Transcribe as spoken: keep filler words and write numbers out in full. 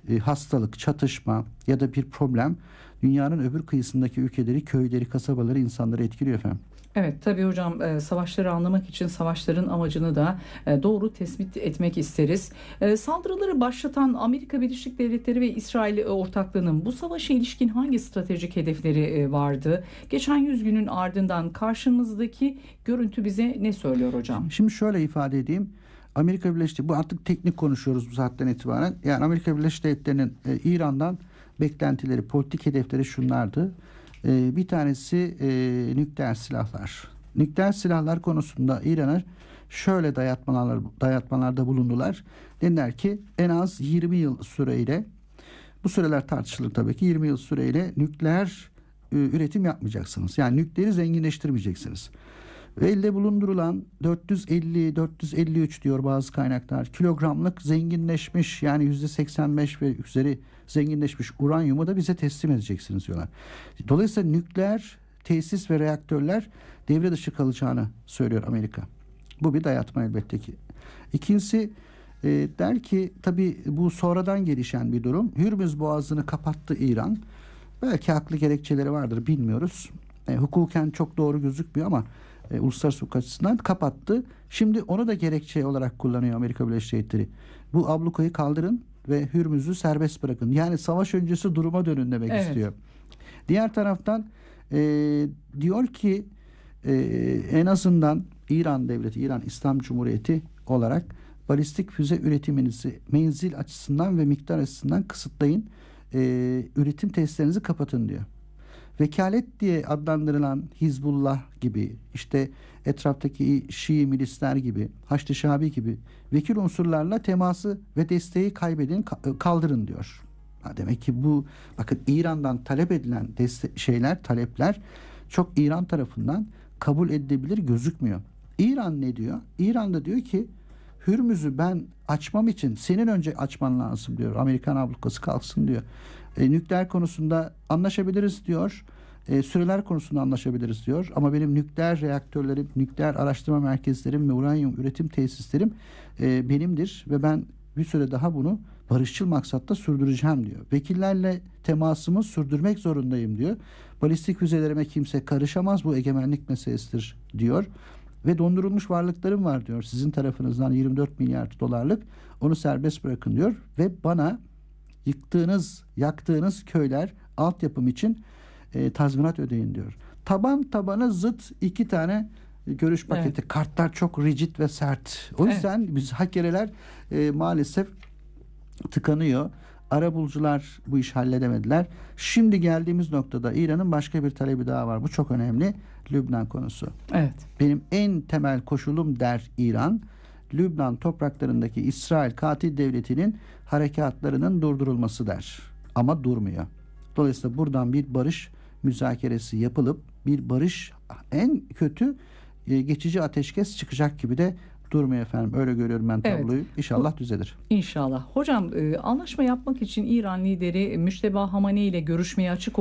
e, hastalık, çatışma ya da bir problem dünyanın öbür kıyısındaki ülkeleri, köyleri, kasabaları, insanları etkiliyor efendim. Evet, tabii hocam, e, savaşları anlamak için savaşların amacını da e, doğru tespit etmek isteriz. E, Saldırıları başlatan Amerika Birleşik Devletleri ve İsrail e, ortaklığının bu savaşa ilişkin hangi stratejik hedefleri e, vardı? Geçen yüz günün ardından karşımızdaki görüntü bize ne söylüyor hocam? Şimdi şöyle ifade edeyim. Amerika Birleşik Devletleri, bu artık teknik konuşuyoruz bu saatten itibaren. Yani Amerika Birleşik Devletleri'nin e, İran'dan beklentileri, politik hedefleri şunlardı. E, bir tanesi e, nükleer silahlar. Nükleer silahlar konusunda İran'a şöyle dayatmalar, dayatmalarda bulundular. Dediler ki en az yirmi yıl süreyle, bu süreler tartışılır tabii ki, yirmi yıl süreyle nükleer e, üretim yapmayacaksınız. Yani nükleeri zenginleştirmeyeceksiniz. Ve elde bulundurulan dört yüz elli dört yüz elli üç diyor bazı kaynaklar kilogramlık zenginleşmiş, yani yüzde seksen beş ve üzeri zenginleşmiş uranyumu da bize teslim edeceksiniz diyorlar. Dolayısıyla nükleer tesis ve reaktörler devre dışı kalacağını söylüyor Amerika. Bu bir dayatma elbette ki. İkincisi, e, der ki tabii bu sonradan gelişen bir durum. Hürmüz Boğazı'nı kapattı İran. Belki haklı gerekçeleri vardır, bilmiyoruz. E, hukuken çok doğru gözükmüyor ama e, uluslararası hukuk açısından kapattı. Şimdi onu da gerekçe olarak kullanıyor Amerika Birleşik Devletleri. Bu ablukayı kaldırın ve Hürmüz'ü serbest bırakın. Yani savaş öncesi duruma dönün demek Evet. istiyor. Diğer taraftan e, diyor ki e, en azından İran devleti, İran İslam Cumhuriyeti olarak balistik füze üretiminizi menzil açısından ve miktar açısından kısıtlayın. E, üretim tesislerinizi kapatın diyor. Vekalet diye adlandırılan Hizbullah gibi, işte etraftaki Şii milisler gibi, Haçlı Şabi gibi vekil unsurlarla teması ve desteği kaybedin, kaldırın diyor. Ha, demek ki bu, bakın, İran'dan talep edilen deste- şeyler, talepler çok İran tarafından kabul edilebilir gözükmüyor. İran ne diyor? İran da diyor ki Hürmüz'ü ben açmam için senin önce açman lazım diyor. Amerikan ablukası kalksın diyor. E, nükleer konusunda anlaşabiliriz diyor. E, süreler konusunda anlaşabiliriz diyor. Ama benim nükleer reaktörlerim, nükleer araştırma merkezlerim ve uranyum üretim tesislerim e, benimdir ve ben bir süre daha bunu barışçıl maksatta sürdüreceğim diyor. Vekillerle temasımı sürdürmek zorundayım diyor. Balistik füzelerime kimse karışamaz, bu egemenlik meselesidir diyor. Ve dondurulmuş varlıklarım var diyor. Sizin tarafınızdan yirmi dört milyar dolarlık, onu serbest bırakın diyor. Ve bana yıktığınız, yaktığınız köyler, altyapım için e, tazminat ödeyin diyor. Taban tabana zıt iki tane e, görüş paketi. Evet. Kartlar çok rigid ve sert. O yüzden evet, biz hakkereler e, maalesef tıkanıyor. Arabulucular bu işi halledemediler. Şimdi geldiğimiz noktada İran'ın başka bir talebi daha var. Bu çok önemli. Lübnan konusu. Evet. Benim en temel koşulum der İran, Lübnan topraklarındaki İsrail katil devletinin harekatlarının durdurulması der. Ama durmuyor. Dolayısıyla buradan bir barış müzakeresi yapılıp bir barış, en kötü e, geçici ateşkes çıkacak gibi de durmuyor efendim. Öyle görüyorum ben tabloyu. Evet. İnşallah düzelir. İnşallah. Hocam, e, anlaşma yapmak için İran lideri Müşteba Hamane ile görüşmeye açık